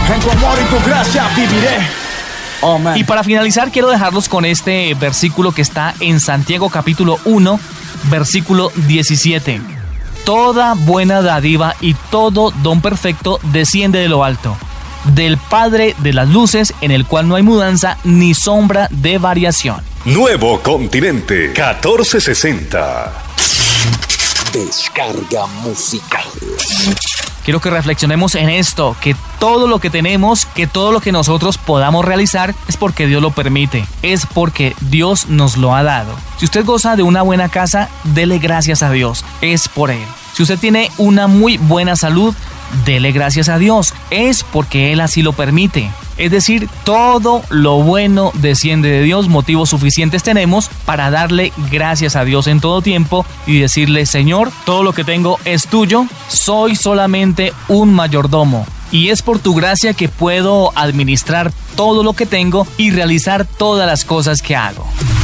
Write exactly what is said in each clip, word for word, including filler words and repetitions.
En tu amor y tu gracia viviré. Amén. Y para finalizar quiero dejarlos con este versículo que está en Santiago capítulo uno, versículo diecisiete. Toda buena dádiva y todo don perfecto desciende de lo alto, del Padre de las luces, en el cual no hay mudanza ni sombra de variación. Nuevo Continente catorce sesenta. Descarga musical. Quiero que reflexionemos en esto, que todo lo que tenemos, que todo lo que nosotros podamos realizar es porque Dios lo permite, es porque Dios nos lo ha dado. Si usted goza de una buena casa, dele gracias a Dios, es por Él. Si usted tiene una muy buena salud, dele gracias a Dios, es porque Él así lo permite. Es decir, todo lo bueno desciende de Dios, motivos suficientes tenemos para darle gracias a Dios en todo tiempo y decirle: Señor, todo lo que tengo es tuyo, soy solamente un mayordomo. Y es por tu gracia que puedo administrar todo lo que tengo y realizar todas las cosas que hago.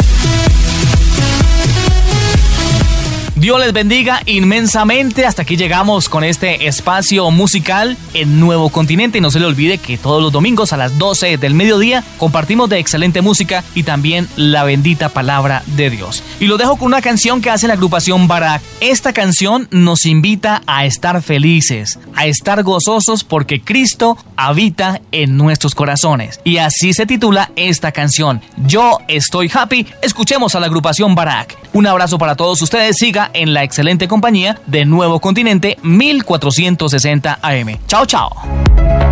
Dios les bendiga inmensamente. Hasta aquí llegamos con este espacio musical en Nuevo Continente. Y no se le olvide que todos los domingos a las doce del mediodía compartimos de excelente música y también la bendita palabra de Dios. Y lo dejo con una canción que hace la agrupación Barak. Esta canción nos invita a estar felices, a estar gozosos porque Cristo habita en nuestros corazones. Y así se titula esta canción, Yo Estoy Happy. Escuchemos a la agrupación Barak. Un abrazo para todos ustedes. Siga en la excelente compañía de Nuevo Continente mil cuatrocientos sesenta A M. Chao, chao.